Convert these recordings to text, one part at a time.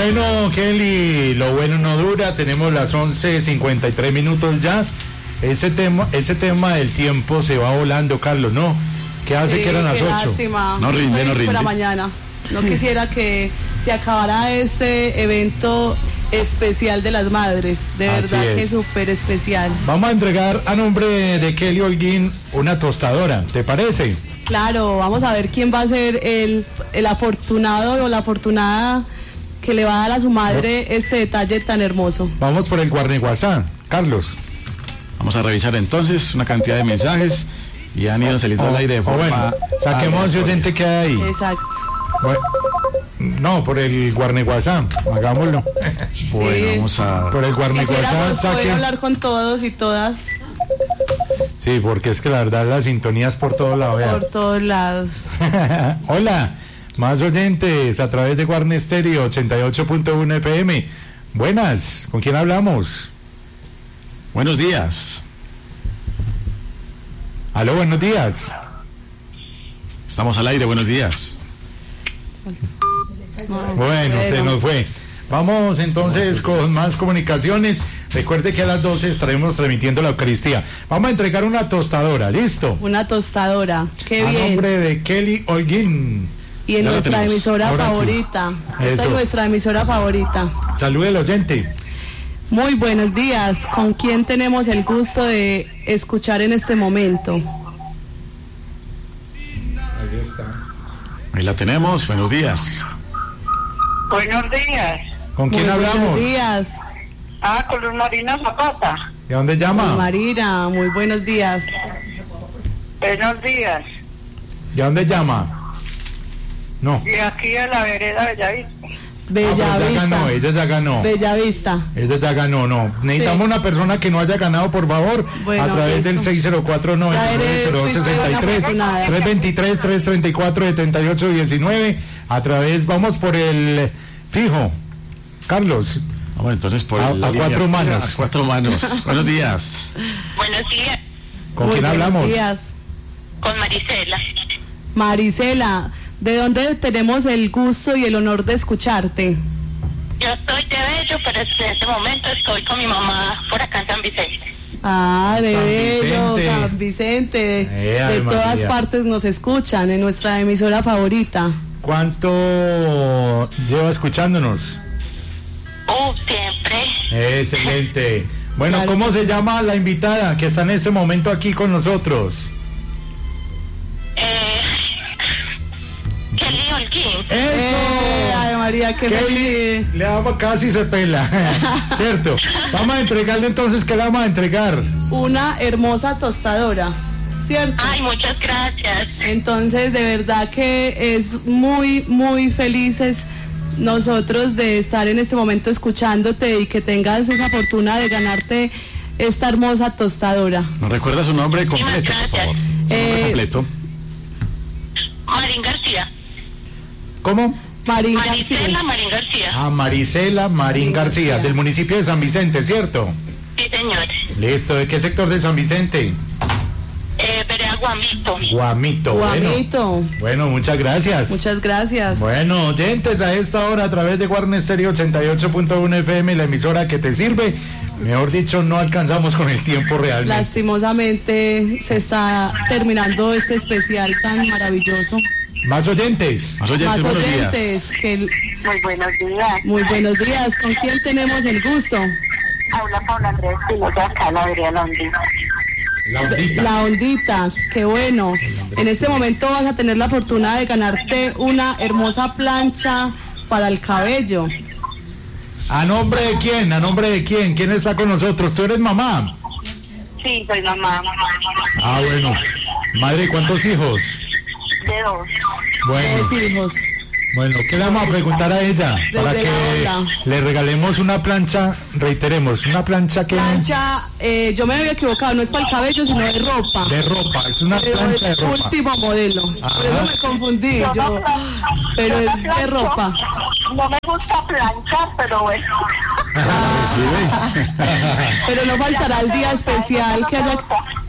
Bueno, Kelly, lo bueno no dura, tenemos las 11:53 ya. Ese tema del tiempo se va volando, Carlos, ¿no? ¿Qué hace que eran las 8? Lástima. No rinde. Para mañana. No quisiera que se acabara este evento especial de las madres. De verdad que es súper especial. Vamos a entregar a nombre de Kelly Holguín una tostadora, ¿te parece? Claro, vamos a ver quién va a ser el afortunado o la afortunada que le va a dar a su madre este detalle tan hermoso. Vamos por el Guarneguasá, Carlos. Vamos a revisar entonces una cantidad de mensajes y han ido saliendo al aire de forma... Bueno, saquemos ese oyente que hay ahí. Exacto. Bueno, no, por el Guarneguasá, hagámoslo. Bueno, vamos a... Por el Guarneguasá, poder hablar con todos y todas. Sí, porque es que la verdad las sintonías por todos lados. Por todos lados. Hola, más oyentes a través de Guarne Stereo 88.1 FM. Buenas, ¿con quién hablamos? Buenos días. Aló, buenos días. Estamos al aire, buenos días. Bueno, se nos fue. Vamos entonces con más comunicaciones. Recuerde que a las 12 estaremos transmitiendo la Eucaristía. Vamos a entregar una tostadora, ¿listo? Una tostadora, qué bien. A nombre de Kelly Holguín. Y en nuestra emisora favorita. Esta es nuestra emisora favorita. Salude al oyente. Muy buenos días. ¿Con quién tenemos el gusto de escuchar en este momento? Ahí está. Ahí la tenemos, buenos días. Buenos días. ¿Con quién hablamos? Buenos días. Con Luz Marina Zapata. ¿De dónde llama? Luz Marina, muy buenos días. Buenos días. ¿De dónde llama? No. Y aquí a la vereda Bellavista. Bellavista. Ella ya ganó. Bellavista. Ella ya ganó, no. Necesitamos una persona que no haya ganado, por favor, a través del 604-990263, 323-334-7819. A través, vamos por el fijo. Carlos. Vamos entonces por a cuatro manos. A cuatro manos. Buenos días. Buenos días. ¿Con quién hablamos? Buenos días. Con Marisela. Marisela, ¿de dónde tenemos el gusto y el honor de escucharte? Yo estoy de Bello, pero en este momento estoy con mi mamá por acá en San Vicente. De Bello, San Vicente. De todas partes nos escuchan en nuestra emisora favorita. ¿Cuánto lleva escuchándonos? Siempre. Excelente. Bueno, claro. ¿Cómo se llama la invitada que está en este momento aquí con nosotros? Kelly Holguín. ¡Eso! Ay, María, qué Kelly le damos casi se pela. ¿Cierto? Vamos a entregarle entonces, ¿qué le vamos a entregar? Una hermosa tostadora, ¿cierto? Ay, muchas gracias. Entonces, de verdad que es muy, muy felices nosotros de estar en este momento escuchándote y que tengas esa fortuna de ganarte esta hermosa tostadora. ¿Nos recuerda su nombre completo, por favor? Su nombre completo. Marín García. ¿Cómo? Marisela Marín García. Marisela Marín García, del municipio de San Vicente, ¿cierto? Sí, señor. Listo, ¿de qué sector de San Vicente? Vereda Guamito. Guamito. Bueno, muchas gracias. Muchas gracias. Bueno, oyentes, a esta hora a través de Guarne Stereo 88.1 FM, la emisora que te sirve. Mejor dicho, no alcanzamos con el tiempo realmente. Lastimosamente se está terminando este especial tan maravilloso. Más oyentes. Buenos días. Muy buenos días. Muy buenos días. ¿Con quién tenemos el gusto? Habla Paula Andrés Espinosa, acá la vereda La Hondita. La Hondita, qué bueno. En este momento vas a tener la fortuna de ganarte una hermosa plancha para el cabello. ¿A nombre de quién? ¿A nombre de quién? ¿Quién está con nosotros? ¿Tú eres mamá? Sí, soy mamá. Bueno. Madre, ¿cuántos hijos? De 2. Bueno. 2 hijos. Bueno, ¿qué le vamos a preguntar a ella? Para que le regalemos una plancha, reiteremos, una plancha que... Plancha, yo me había equivocado, no es para el cabello, sino de ropa. De ropa, es una plancha de ropa. Último modelo, por eso me confundí, pero es de ropa. No me gusta planchar, pero bueno. Pero no faltará el día especial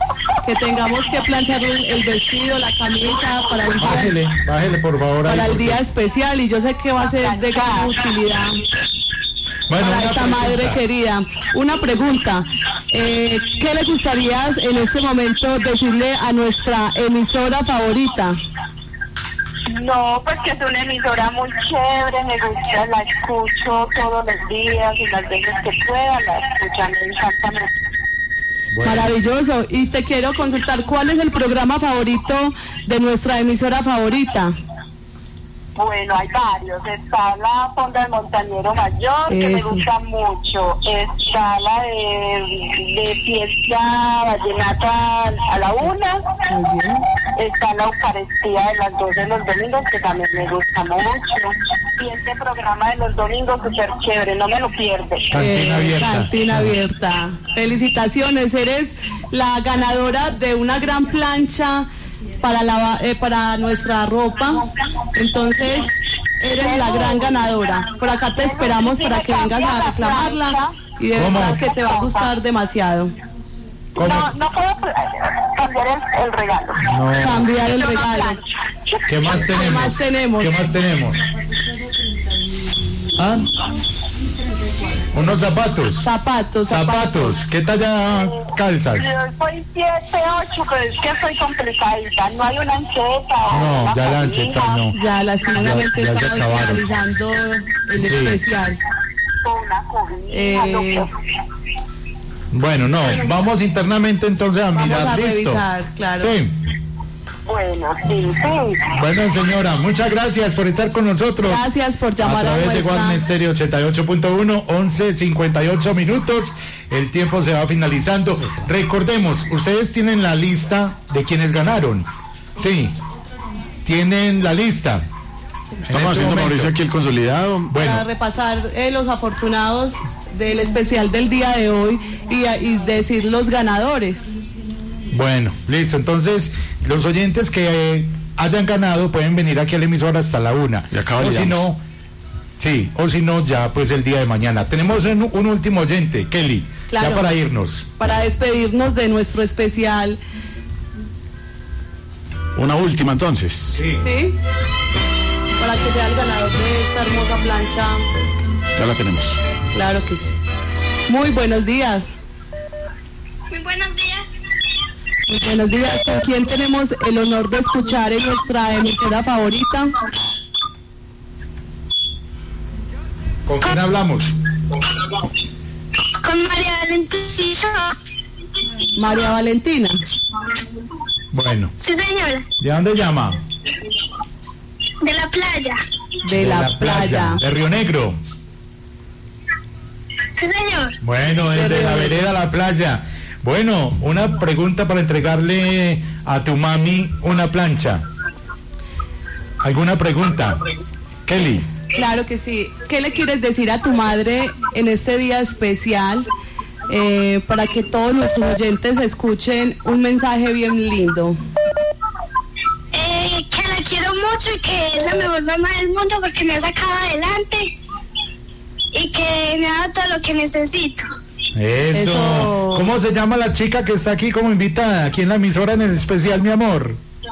que tengamos que planchar el vestido, la camisa Bájele por favor. para el día especial, y yo sé que va a ser de gran utilidad para esta madre querida. Una pregunta, ¿qué le gustaría en este momento decirle a nuestra emisora favorita? No, pues que es una emisora muy chévere, me gusta, la escucho todos los días y las veces que pueda, la escuchan, me encanta mucho. Bueno. Maravilloso. Y te quiero consultar, ¿cuál es el programa favorito de nuestra emisora favorita? Bueno, hay varios. Está la Fonda del Montañero Mayor, que me gusta mucho. Está la de fiesta vallenata a la 1. Está la Eucaristía de las 12 de los domingos, que también me gusta mucho. Y este programa de los domingos súper chévere, no me lo pierdes. Cantina abierta. Cantina abierta. Felicitaciones, eres la ganadora de una gran plancha para nuestra ropa. Entonces eres la gran ganadora. Por acá te esperamos para que vengas a reclamarla, y de verdad que te va a gustar demasiado. No puedo cambiar el regalo. No. Cambiar el regalo. ¿Qué más tenemos? ¿Qué más tenemos? ¿Ah? Unos zapatos. ¿Qué talla calzas? Yo soy 7-8, pero es que soy complicadita. No hay una ancheta. No, ya la ancheta no. Ya lastimosamente Ya se estamos acabaron. finalizando el especial. Una cobija, Bueno, no, vamos internamente entonces a mirar. Vamos a ¿Listo? revisar, claro. Sí. Bueno, sí. Bueno, señora, muchas gracias por estar con nosotros. Gracias por llamar a través de nuestra... Guarne Estéreo 88.1, 11:58 minutos. El tiempo se va finalizando. Recordemos, ustedes tienen la lista de quienes ganaron. Sí, tienen la lista. Estamos haciendo, Mauricio, aquí el consolidado. Para Bueno, repasar los afortunados del especial del día de hoy y decir los ganadores. bueno, listo. Entonces, los oyentes que hayan ganado pueden venir aquí a la emisora hasta la 1. Y acá o si validamos. no, sí, o si no, ya pues el día de mañana. Tenemos un último oyente, Kelly, Claro. ya para irnos. Para despedirnos de nuestro especial. Una última entonces. Sí. ¿Sí? Para que sea el ganador de esta hermosa plancha. Ya la tenemos. Claro que sí. Muy buenos días. Muy buenos días. Muy buenos días. ¿Con quién tenemos el honor de escuchar en nuestra emisora favorita? ¿Con quién hablamos? Con María Valentina. María Valentina. Bueno, Sí, señora. ¿de dónde llama? De la playa. De la playa. De Río Negro. Sí, señor. Bueno, desde la vereda a la playa. Bueno, una pregunta para entregarle a tu mami una plancha. ¿Alguna pregunta? Kelly. Claro que sí. ¿Qué le quieres decir a tu madre en este día especial para que todos nuestros oyentes escuchen un mensaje bien lindo? Que la quiero mucho y que es la mejor mamá del mundo porque me ha sacado adelante y que me ha dado todo lo que necesito. Eso. ¿Cómo se llama la chica que está aquí como invitada, aquí en la emisora en el especial, mi amor?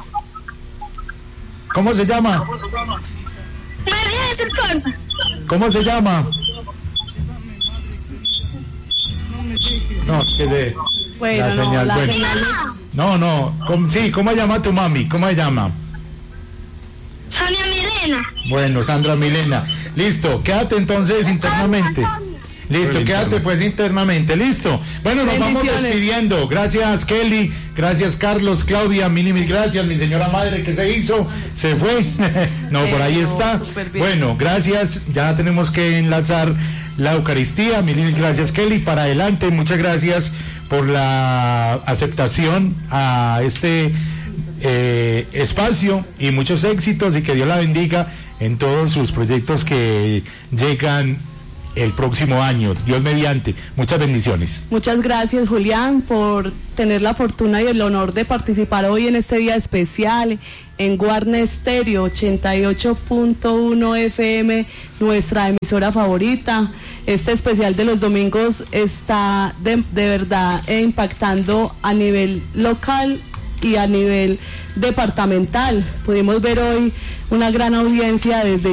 ¿Cómo se llama? María de Sultón. ¿Cómo se llama? No, que de... Bueno, La no, señal, la bueno. señal es- No. Sí, ¿cómo se llama tu mami? ¿Cómo se llama? Sonia Milena. Bueno, Sandra Milena. Listo, quédate entonces internamente. Listo, Pero quédate pues internamente, listo. Bueno, nos vamos Bendiciones. despidiendo. Gracias Kelly, gracias Carlos, Claudia, mil gracias, mi señora madre que se hizo, se fue. No, por ahí Bueno, está. súper bien. Bueno, gracias, ya tenemos que enlazar la Eucaristía, mil gracias Kelly, para adelante, muchas gracias por la aceptación a este espacio y muchos éxitos y que Dios la bendiga en todos sus proyectos que llegan el próximo año, Dios mediante. Muchas bendiciones. Muchas gracias, Julián, por tener la fortuna y el honor de participar hoy en este día especial en Guarne Estéreo 88.1 FM, nuestra emisora favorita. este especial de los domingos está de verdad impactando a nivel local y a nivel departamental. Pudimos ver hoy una gran audiencia desde